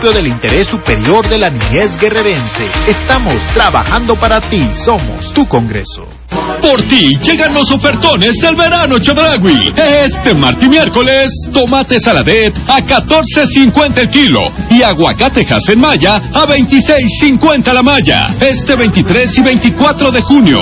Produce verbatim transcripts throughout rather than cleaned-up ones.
principio del interés superior de la niñez guerrerense. Estamos trabajando para ti. Somos tu Congreso. Por ti llegan los ofertones del verano Chedraui. Este martes y miércoles, tomate saladet a catorce cincuenta el kilo y aguacate en malla a veintiséis cincuenta la malla. Este veintitrés y veinticuatro de junio.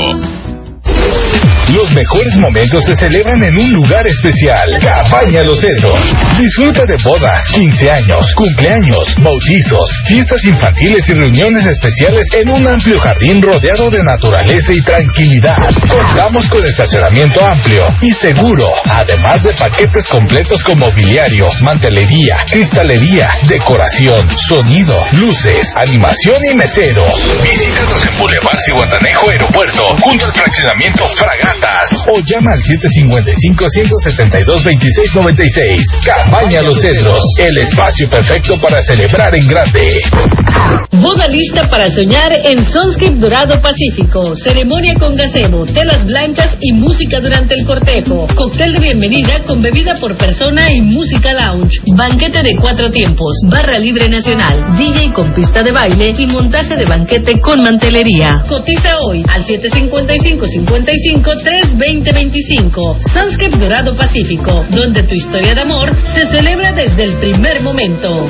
Los mejores momentos se celebran en un lugar especial. Cabaña Los Cedros. Disfruta de bodas, quince años, cumpleaños, bautizos, fiestas infantiles y reuniones especiales en un amplio jardín rodeado de naturaleza y tranquilidad. Contamos con estacionamiento amplio y seguro, además de paquetes completos con mobiliario, mantelería, cristalería, decoración, sonido, luces, animación y meseros. Visítanos en Boulevard Zihuatanejo Aeropuerto, junto al fraccionamiento Fragata. O llama al siete cinco cinco, uno siete dos, dos seis nueve seis. Cabaña Los Cedros, el espacio perfecto para celebrar en grande. Boda lista para soñar en Sunscape Dorado Pacífico. Ceremonia con gazebo, telas blancas y música durante el cortejo. Cóctel de bienvenida con bebida por persona y música lounge. Banquete de cuatro tiempos, barra libre nacional, D J con pista de baile y montaje de banquete con mantelería. Cotiza hoy al siete cinco cinco, cinco cinco, tres veinte veinticinco. Sunscape Dorado Pacífico, donde tu historia de amor se celebra desde el primer momento.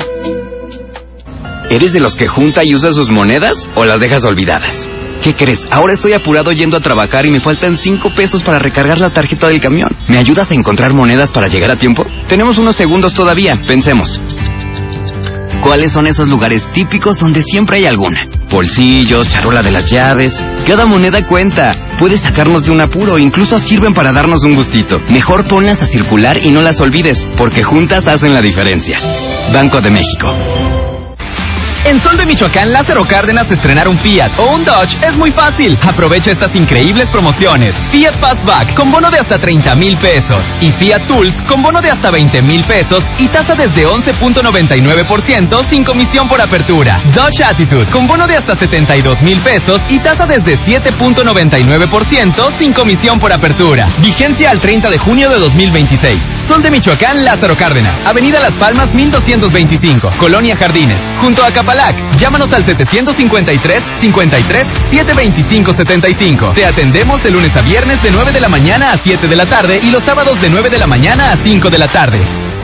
¿Eres de los que junta y usa sus monedas o las dejas olvidadas? ¿Qué crees? Ahora estoy apurado yendo a trabajar y me faltan cinco pesos para recargar la tarjeta del camión. ¿Me ayudas a encontrar monedas para llegar a tiempo? Tenemos unos segundos todavía, pensemos. ¿Cuáles son esos lugares típicos donde siempre hay alguna? Bolsillos, charola de las llaves. Cada moneda cuenta. Puede sacarnos de un apuro, incluso sirven para darnos un gustito. Mejor ponlas a circular y no las olvides, porque juntas hacen la diferencia. Banco de México. En Sol de Michoacán, Lázaro Cárdenas, estrenar un Fiat o un Dodge es muy fácil. Aprovecha estas increíbles promociones. Fiat Fastback con bono de hasta treinta mil pesos. Y Fiat Tools con bono de hasta veinte mil pesos y tasa desde once punto noventa y nueve por ciento sin comisión por apertura. Dodge Attitude con bono de hasta setenta y dos mil pesos y tasa desde siete punto noventa y nueve por ciento sin comisión por apertura. Vigencia al treinta de junio de dos mil veintiséis. Sol de Michoacán, Lázaro Cárdenas, Avenida Las Palmas mil doscientos veinticinco, Colonia Jardines, junto a Capalac. Llámanos al setecientos cincuenta y tres, cincuenta y tres, setecientos veinticinco, setenta y cinco. Te atendemos de lunes a viernes de nueve de la mañana a siete de la tarde y los sábados de nueve de la mañana a cinco de la tarde.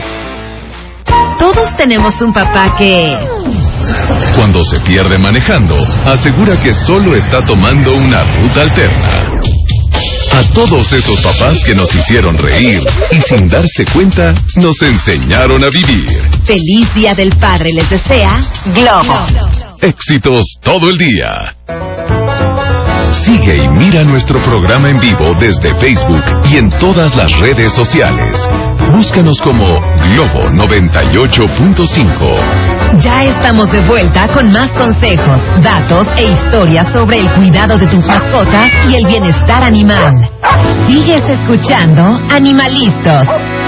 Todos tenemos un papá que... Cuando se pierde manejando, asegura que solo está tomando una ruta alterna. A todos esos papás que nos hicieron reír y sin darse cuenta nos enseñaron a vivir. Feliz Día del Padre les desea Globo. Éxitos todo el día. Sigue y mira nuestro programa en vivo desde Facebook y en todas las redes sociales. Búscanos como Globo noventa y ocho punto cinco. Ya estamos de vuelta con más consejos, datos e historias sobre el cuidado de tus mascotas y el bienestar animal. Sigues escuchando Animalistos.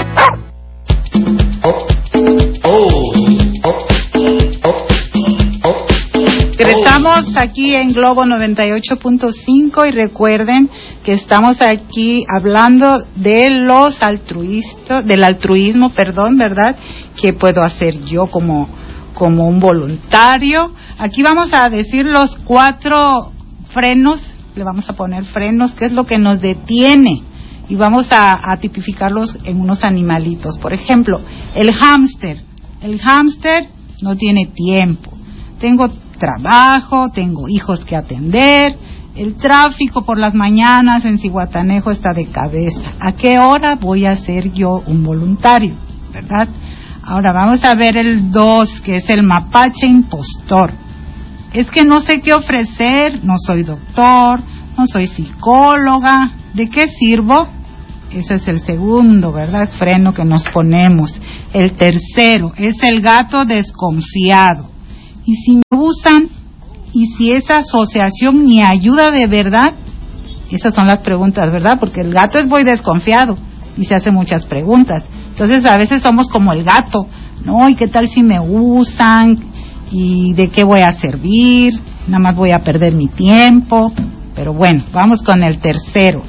Regresamos aquí en Globo noventa y ocho punto cinco y recuerden que estamos aquí hablando de los altruistas, del altruismo, perdón, ¿verdad? ¿Qué puedo hacer yo como, como un voluntario? Aquí vamos a decir los cuatro frenos, le vamos a poner frenos, que es lo que nos detiene, y vamos a, a tipificarlos en unos animalitos. Por ejemplo, el hámster. El hámster no tiene tiempo. Tengo trabajo, tengo hijos que atender, el tráfico por las mañanas en Zihuatanejo está de cabeza. ¿A qué hora voy a ser yo un voluntario? ¿Verdad? Ahora vamos a ver el dos, que es el mapache impostor. Es que no sé qué ofrecer, no soy doctor, no soy psicóloga, ¿de qué sirvo? Ese es el segundo, ¿verdad? Freno que nos ponemos. El tercero es el gato desconfiado. Y si me usan, y si esa asociación me ayuda de verdad, esas son las preguntas, ¿verdad? Porque el gato es muy desconfiado y se hace muchas preguntas. Entonces a veces somos como el gato, ¿no? ¿Y qué tal si me usan? ¿Y de qué voy a servir? Nada más voy a perder mi tiempo. Pero bueno, vamos con el tercero.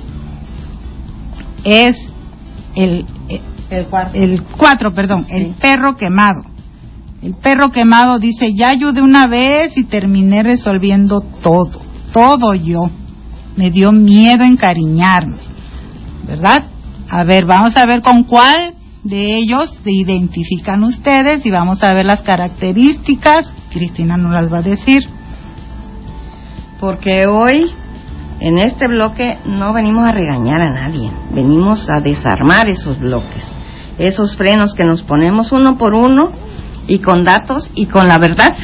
Es el, el, el, cuatro. el cuatro, perdón, el sí. Perro quemado. El perro quemado dice, ya ayudé una vez y terminé resolviendo todo, todo yo. Me dio miedo encariñarme, ¿verdad? A ver, vamos a ver con cuál de ellos se identifican ustedes y vamos a ver las características. Cristina nos las va a decir. Porque hoy, en este bloque, no venimos a regañar a nadie, venimos a desarmar esos bloques, esos frenos que nos ponemos uno por uno y con datos y con la verdad.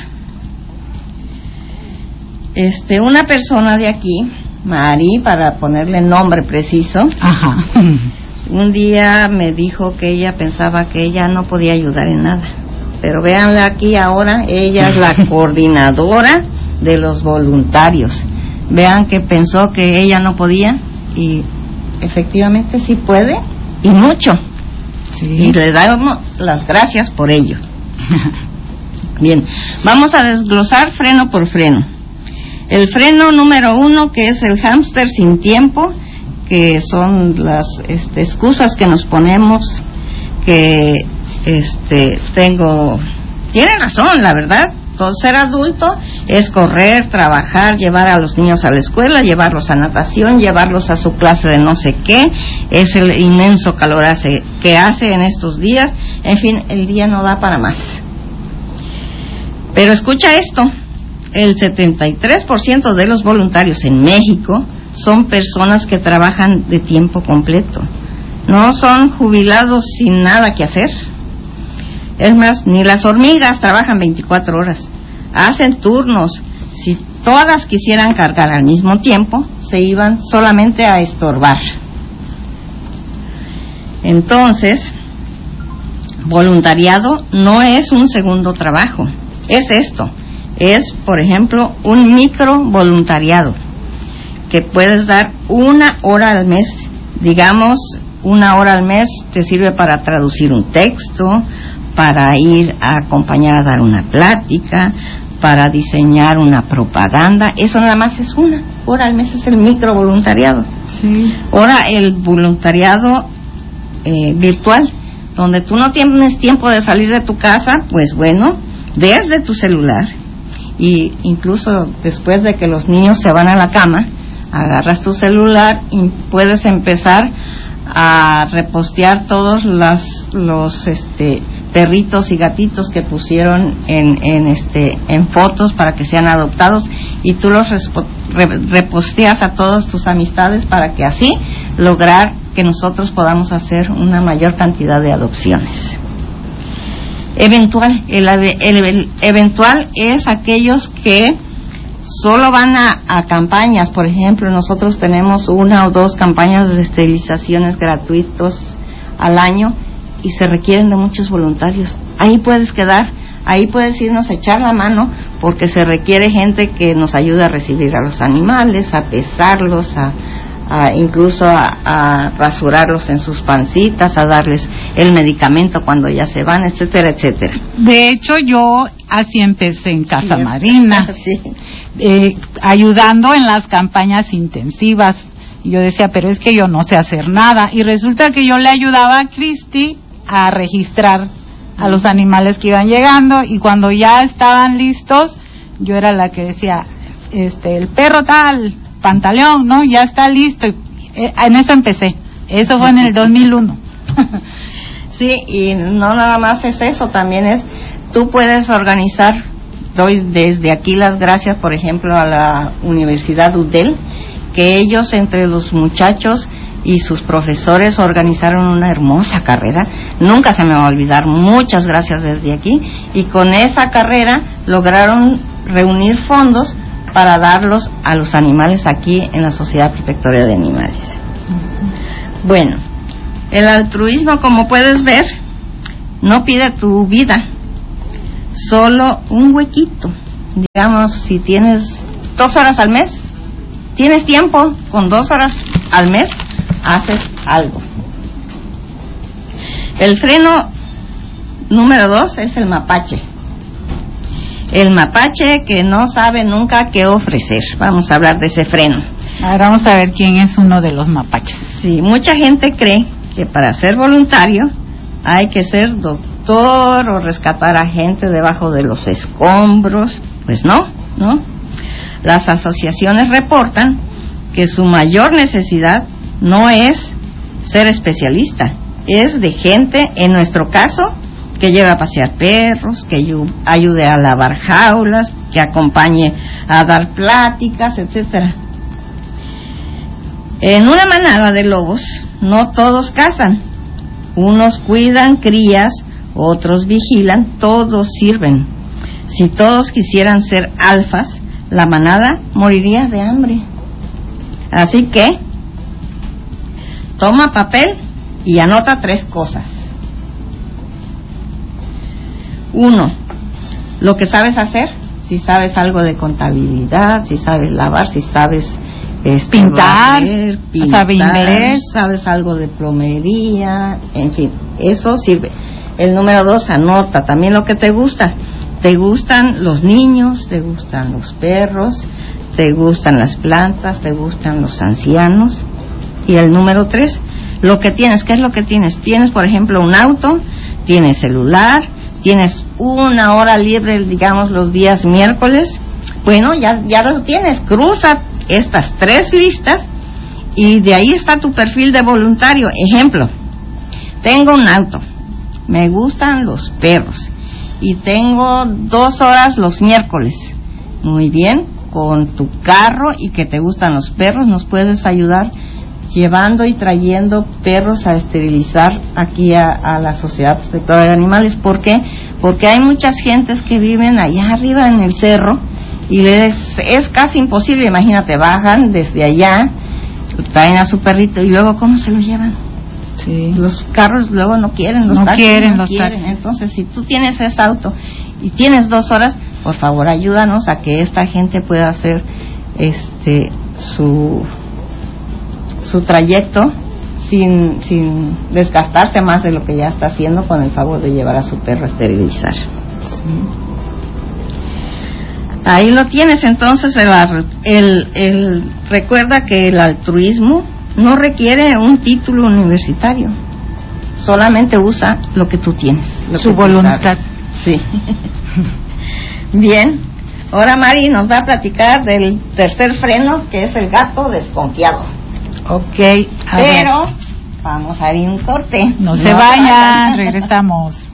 Este, una persona de aquí, Mari, para ponerle nombre preciso, ajá, un día me dijo que ella pensaba que ella no podía ayudar en nada, pero véanla aquí ahora, ella es la coordinadora de los voluntarios. Vean que pensó que ella no podía y efectivamente sí puede y mucho, sí. Y le damos las gracias por ello. Bien, vamos a desglosar freno por freno. El freno número uno, que es el hámster sin tiempo, que son las este, excusas que nos ponemos, que este tengo, tiene razón, la verdad. Todo ser adulto es correr, trabajar, llevar a los niños a la escuela, llevarlos a natación, llevarlos a su clase de no sé qué, es el inmenso calor hace, que hace en estos días, en fin, el día no da para más. Pero escucha esto, el setenta y tres por ciento de los voluntarios en México son personas que trabajan de tiempo completo, no son jubilados sin nada que hacer. Es más, ni las hormigas trabajan veinticuatro horas, hacen turnos. Si todas quisieran cargar al mismo tiempo, se iban solamente a estorbar. Entonces, voluntariado no es un segundo trabajo, es esto, es, por ejemplo, un micro voluntariado, que puedes dar una hora al mes, digamos, una hora al mes te sirve para traducir un texto, para ir a acompañar a dar una plática, para diseñar una propaganda. Eso nada más es una hora al mes, es el micro voluntariado. Sí. Ahora el voluntariado eh, virtual, donde tú no tienes tiempo de salir de tu casa, pues bueno, desde tu celular, y incluso después de que los niños se van a la cama, agarras tu celular y puedes empezar a repostear todos las, los este perritos y gatitos que pusieron en, en este en fotos para que sean adoptados, y tú los respo, re, reposteas a todas tus amistades para que así lograr que nosotros podamos hacer una mayor cantidad de adopciones. Eventual, el, el, el eventual es aquellos que solo van a, a campañas. Por ejemplo, nosotros tenemos una o dos campañas de esterilizaciones gratuitos al año y se requieren de muchos voluntarios. Ahí puedes quedar, ahí puedes irnos a echar la mano, porque se requiere gente que nos ayude a recibir a los animales, a pesarlos, a, a incluso a, a rasurarlos en sus pancitas, a darles el medicamento cuando ya se van, etcétera, etcétera. De hecho, yo así empecé en Casa sí, Marina, sí. eh, ayudando en las campañas intensivas. Y yo decía, pero es que yo no sé hacer nada. Y resulta que yo le ayudaba a Cristi a registrar a los animales que iban llegando, y cuando ya estaban listos, yo era la que decía, este, el perro tal, Pantaleón, ¿no? Ya está listo. Y en eso empecé. Eso fue en el dos mil uno. Sí, y no nada más es eso, también es, tú puedes organizar, doy desde aquí las gracias, por ejemplo, a la Universidad U D E L, que ellos, entre los muchachos y sus profesores, organizaron una hermosa carrera. Nunca se me va a olvidar, muchas gracias desde aquí, y con esa carrera lograron reunir fondos para darlos a los animales aquí en la Sociedad Protectora de Animales. Uh-huh. Bueno, el altruismo, como puedes ver, no pide tu vida, solo un huequito. Digamos, si tienes dos horas al mes, tienes tiempo, con dos horas al mes haces algo. El freno número dos es el mapache. El mapache que no sabe nunca qué ofrecer. Vamos a hablar de ese freno. Ahora vamos a ver quién es uno de los mapaches. Sí, mucha gente cree que para ser voluntario hay que ser doctor pastor o rescatar a gente debajo de los escombros. Pues no, no. Las asociaciones reportan que su mayor necesidad no es ser especialista, es de gente, en nuestro caso, que lleve a pasear perros, que ayude a lavar jaulas, que acompañe a dar pláticas, etcétera. En una manada de lobos, no todos cazan. Unos cuidan crías, otros vigilan, todos sirven. Si todos quisieran ser alfas, la manada moriría de hambre. Así que, toma papel y anota tres cosas. Uno, lo que sabes hacer, si sabes algo de contabilidad, si sabes lavar, si sabes este, pintar, barrer, pintar, sabe inglés, sabes algo de plomería, en fin, eso sirve. El número dos, anota también lo que te gusta. Te gustan los niños, te gustan los perros, te gustan las plantas, te gustan los ancianos. Y el número tres, lo que tienes. ¿Qué es lo que tienes? Tienes, por ejemplo, un auto, tienes celular, tienes una hora libre, digamos, los días miércoles. Bueno, ya, ya lo tienes. Cruza estas tres listas y de ahí está tu perfil de voluntario. Ejemplo, tengo un auto, me gustan los perros y tengo dos horas los miércoles. Muy bien, con tu carro y que te gustan los perros, nos puedes ayudar llevando y trayendo perros a esterilizar aquí a, a la Sociedad Protectora de Animales. ¿Por qué? Porque hay muchas gentes que viven allá arriba en el cerro y les es casi imposible. Imagínate, bajan desde allá, traen a su perrito y luego ¿cómo se lo llevan? Sí. Los carros luego no quieren, los no taxis quieren, no los quieren. taxis. Entonces, si tú tienes ese auto y tienes dos horas, por favor ayúdanos a que esta gente pueda hacer este su su trayecto sin sin desgastarse más de lo que ya está haciendo, con el favor de llevar a su perro a esterilizar. Sí. Ahí lo tienes. Entonces el, el, el recuerda que el altruismo no requiere un título universitario, solamente usa lo que tú tienes, lo su que voluntad. Sí. Bien, ahora Mari nos va a platicar del tercer freno, que es el gato desconfiado. Ok, a pero ver. Vamos a ir un corte. No, no se vayan, regresamos.